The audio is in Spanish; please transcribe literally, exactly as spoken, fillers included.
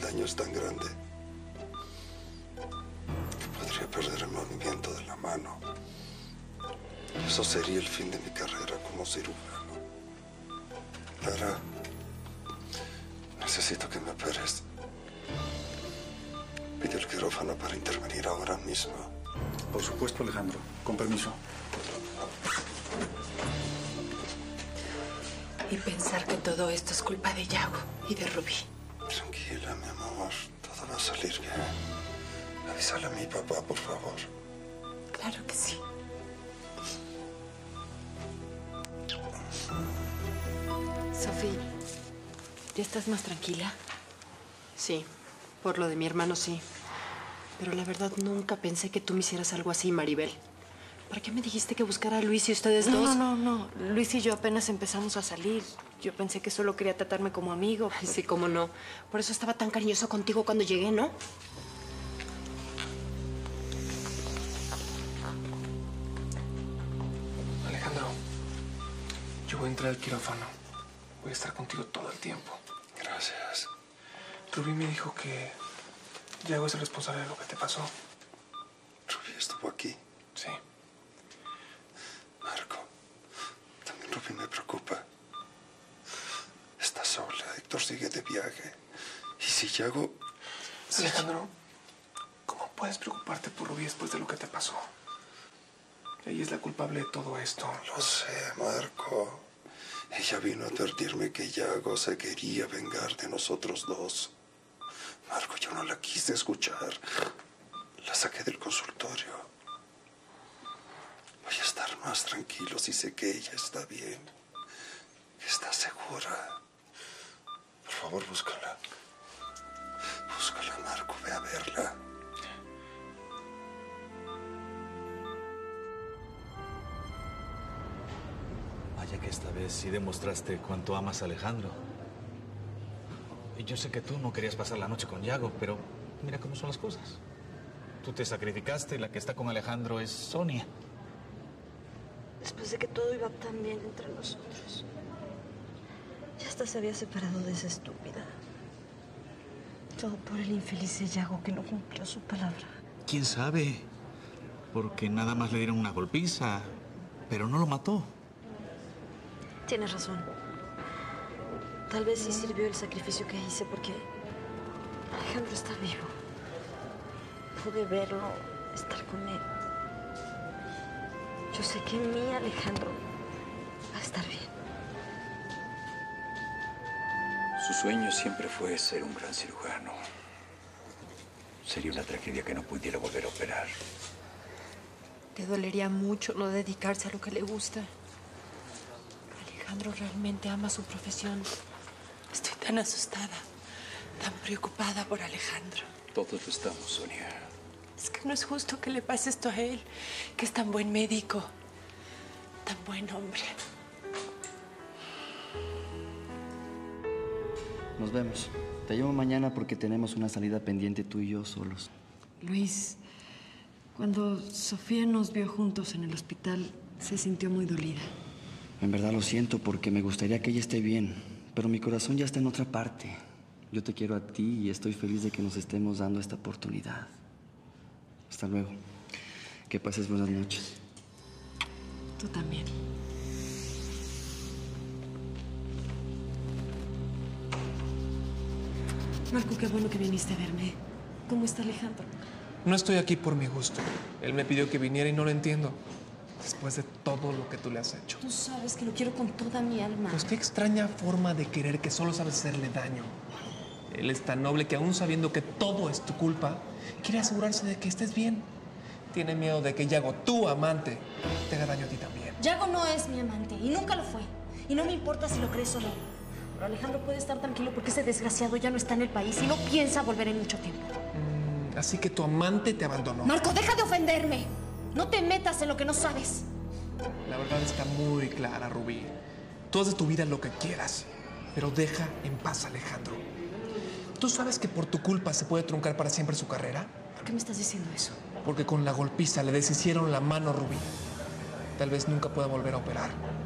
daño es tan grande que podría perder el movimiento de la mano. Eso sería el fin de mi carrera como cirujano. Lara, necesito que me operes. Pide el quirófano para intervenir ahora mismo. Por supuesto, Alejandro. Con permiso. Y pensar que todo esto es culpa de Yago y de Rubí. Tranquila, mi amor. Todo va a salir bien. Avísale a mi papá, por favor. Claro que sí. Sophie, ¿ya estás más tranquila? Sí, por lo de mi hermano sí. Pero la verdad nunca pensé que tú me hicieras algo así, Maribel. ¿Para qué me dijiste que buscara a Luis y ustedes no, dos? No, no, no. Luis y yo apenas empezamos a salir. Yo pensé que solo quería tratarme como amigo. Ay, sí, cómo no. Por eso estaba tan cariñoso contigo cuando llegué, ¿no? Alejandro, yo voy a entrar al quirófano. Voy a estar contigo todo el tiempo. Gracias. Rubí me dijo que Yago es el responsable de lo que te pasó. ¿Rubí estuvo aquí? Sí. Marco, también Rubí me preocupa. Está sola, Héctor sigue de viaje. ¿Y si Yago...? Alejandro, ¿cómo puedes preocuparte por Rubí después de lo que te pasó? Ella es la culpable de todo esto. Lo sé, Marco. Ella vino a advertirme que Yago se quería vengar de nosotros dos. Marco, yo no la quise escuchar. La saqué del consultorio. Voy a estar más tranquilo si sé que ella está bien. Que está segura. Por favor, búscala. Búscala, Marco. Ve a verla. Vaya que esta vez sí demostraste cuánto amas a Alejandro. Y yo sé que tú no querías pasar la noche con Yago, pero mira cómo son las cosas. Tú te sacrificaste y la que está con Alejandro es Sonia. Después de que todo iba tan bien entre nosotros. Ya hasta se había separado de esa estúpida. Todo por el infeliz de Yago que no cumplió su palabra. ¿Quién sabe? Porque nada más le dieron una golpiza, pero no lo mató. Tienes razón. Tal vez sí sirvió el sacrificio que hice porque Alejandro está vivo. Pude verlo, estar con él. Yo sé que mi Alejandro va a estar bien. Su sueño siempre fue ser un gran cirujano. Sería una tragedia que no pudiera volver a operar. Le dolería mucho no dedicarse a lo que le gusta. Alejandro realmente ama su profesión. Estoy tan asustada, tan preocupada por Alejandro. Todos lo estamos, Sonia. Es que no es justo que le pase esto a él, que es tan buen médico, tan buen hombre. Nos vemos. Te llamo mañana porque tenemos una salida pendiente tú y yo solos. Luis, cuando Sofía nos vio juntos en el hospital, se sintió muy dolida. En verdad lo siento porque me gustaría que ella esté bien, pero mi corazón ya está en otra parte. Yo te quiero a ti y estoy feliz de que nos estemos dando esta oportunidad. Hasta luego. Que pases buenas noches. Tú también. Marco, qué bueno que viniste a verme. ¿Cómo está Alejandro? No estoy aquí por mi gusto. Él me pidió que viniera y no lo entiendo. Después de todo lo que tú le has hecho. Tú sabes que lo quiero con toda mi alma. Pues qué extraña forma de querer que solo sabes hacerle daño. Él es tan noble que aún sabiendo que todo es tu culpa, quiere asegurarse de que estés bien. Tiene miedo de que Yago, tu amante, te haga daño a ti también. Yago no es mi amante y nunca lo fue. Y no me importa si lo crees o no. Pero Alejandro puede estar tranquilo porque ese desgraciado ya no está en el país y no piensa volver en mucho tiempo. Mm, así que tu amante te abandonó. Marco, deja de ofenderme. No te metas en lo que no sabes. La verdad está muy clara, Rubí. Tú haz de tu vida lo que quieras, pero deja en paz a Alejandro. ¿Tú sabes que por tu culpa se puede truncar para siempre su carrera? ¿Por qué me estás diciendo eso? Porque con la golpiza le deshicieron la mano, Rubí. Tal vez nunca pueda volver a operar.